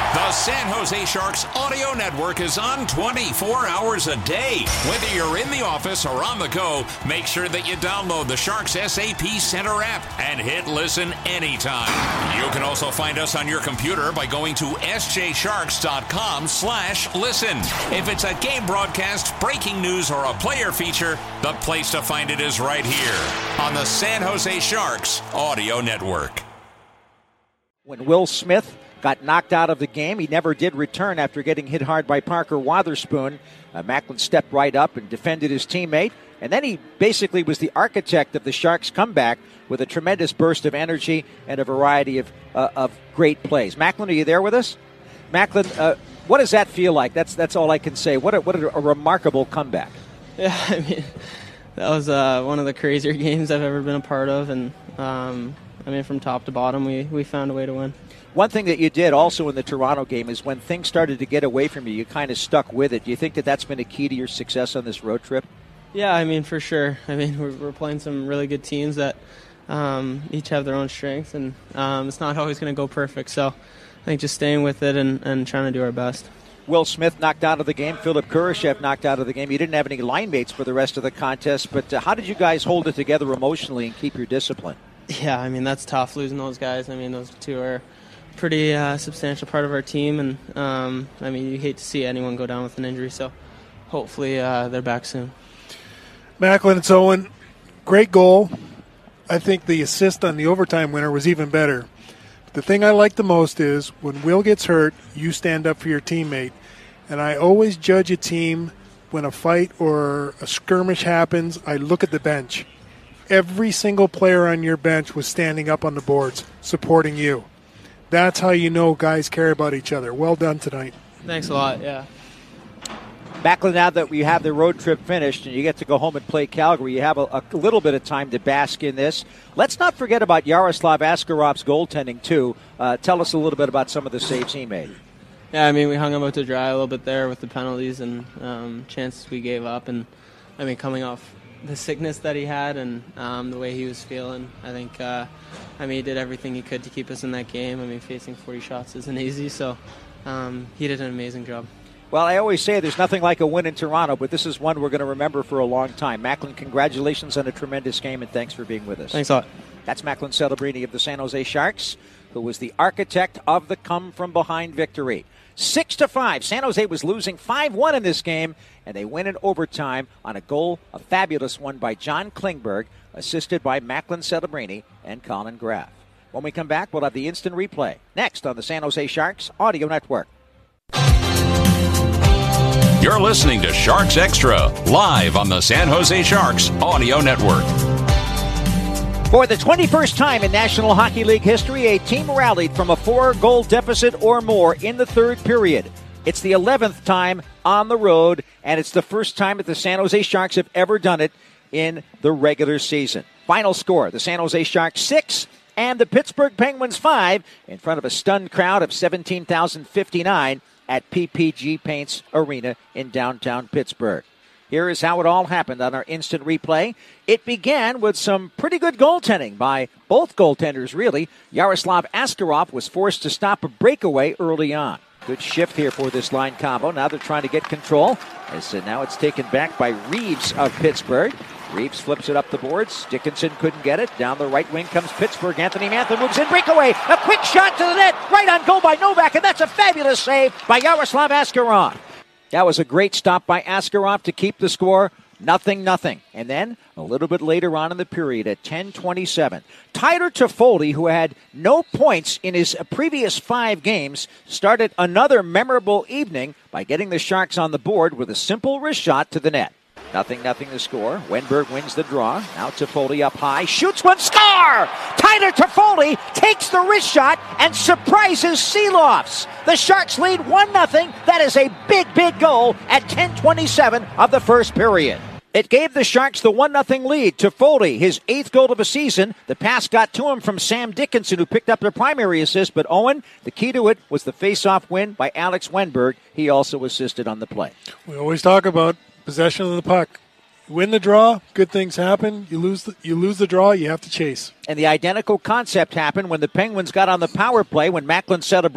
The San Jose Sharks audio network is on 24 hours a day. Whether you're in the office or on the go, make sure that you download the Sharks SAP Center app and hit listen anytime. You can also find us on your computer by going to sjsharks.com/listen. If it's a game broadcast, breaking news, or a player feature, the place to find it is right here on the San Jose Sharks audio network. When Will Smith got knocked out of the game, he never did return after getting hit hard by Parker Wotherspoon. Macklin stepped right up and defended his teammate, and then he basically was the architect of the Sharks' comeback with a tremendous burst of energy and a variety of great plays. Macklin, are you there with us? Macklin, what does that feel like? That's all I can say. What a remarkable comeback. Yeah, I mean, that was one of the crazier games I've ever been a part of, and from top to bottom, we found a way to win. One thing that you did also in the Toronto game is when things started to get away from you, you kind of stuck with it. Do you think that that's been a key to your success on this road trip? Yeah, I mean, for sure. I mean, we're playing some really good teams that each have their own strengths, and it's not always going to go perfect. So I think just staying with it and trying to do our best. Will Smith knocked out of the game. Philip Kurashev knocked out of the game. You didn't have any line mates for the rest of the contest, but how did you guys hold it together emotionally and keep your discipline? Yeah, I mean, that's tough, losing those guys. I mean, those two are pretty substantial part of our team, and I mean, you hate to see anyone go down with an injury, so hopefully they're back soon. Macklin, it's Owen. Great goal. I think the assist on the overtime winner was even better. The thing I like the most is when Will gets hurt, you stand up for your teammate. And I always judge a team when a fight or a skirmish happens. I look at the bench. Every single player on your bench was standing up on the boards, supporting you. That's how you know guys care about each other. Well done tonight. Thanks a lot, yeah. Macklin, now that we have the road trip finished and you get to go home and play Calgary, you have a little bit of time to bask in this. Let's not forget about Yaroslav Askarov's goaltending, too. Tell us a little bit about some of the saves he made. Yeah, I mean, we hung him out to dry a little bit there with the penalties and chances we gave up. And, I mean, coming off the sickness that he had and the way he was feeling, I think, he did everything he could to keep us in that game. I mean, facing 40 shots isn't easy, so he did an amazing job. Well, I always say there's nothing like a win in Toronto, but this is one we're going to remember for a long time. Macklin, congratulations on a tremendous game, and thanks for being with us. Thanks a lot. That's Macklin Celebrini of the San Jose Sharks, who was the architect of the come-from-behind victory. 6-5. San Jose was losing 5-1 in this game, and they win in overtime on a goal, a fabulous one by John Klingberg, assisted by Macklin Celebrini and Colin Graff. When we come back, we'll have the instant replay next on the San Jose Sharks Audio Network. You're listening to Sharks Extra, live on the San Jose Sharks Audio Network. For the 21st time in National Hockey League history, a team rallied from a 4-goal deficit or more in the third period. It's the 11th time on the road, and it's the first time that the San Jose Sharks have ever done it in the regular season. Final score, the San Jose Sharks 6 and the Pittsburgh Penguins 5 in front of a stunned crowd of 17,059 at PPG Paints Arena in downtown Pittsburgh. Here is how it all happened on our instant replay. It began with some pretty good goaltending by both goaltenders, really. Yaroslav Askarov was forced to stop a breakaway early on. Good shift here for this line combo. Now they're trying to get control. As now it's taken back by Reeves of Pittsburgh. Reeves flips it up the boards. Dickinson couldn't get it. Down the right wing comes Pittsburgh. Anthony Mantha moves in. Breakaway. A quick shot to the net. Right on goal by Novak. And that's a fabulous save by Yaroslav Askarov. That was a great stop by Askarov to keep the score 0-0. And then a little bit later on in the period at 10:27, Tyler Toffoli, who had no points in his previous 5 games, started another memorable evening by getting the Sharks on the board with a simple wrist shot to the net. 0-0 the score. Wenberg wins the draw. Now Toffoli up high. Shoots one. Score! Tyler Toffoli takes the wrist shot and surprises Seelofs. The Sharks lead 1-0. That is a big, big goal at 10:27 of the first period. It gave the Sharks the 1-0 lead. Toffoli, his 8th goal of the season. The pass got to him from Sam Dickinson, who picked up the primary assist. But Owen, the key to it was the face-off win by Alex Wenberg. He also assisted on the play. We always talk about possession of the puck. You win the draw, good things happen. You lose the draw, you have to chase. And the identical concept happened when the Penguins got on the power play when Macklin set a